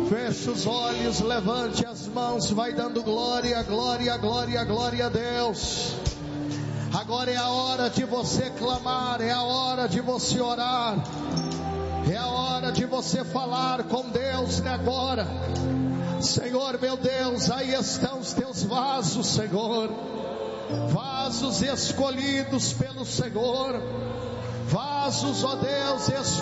Feche os olhos, levante as mãos, vai dando glória, glória, glória, glória a Deus. Agora é a hora de você clamar, é a hora de você orar, é a hora de você falar com Deus agora. Senhor meu Deus, aí estão os teus vasos, Senhor, vasos escolhidos pelo Senhor, vasos, ó Deus,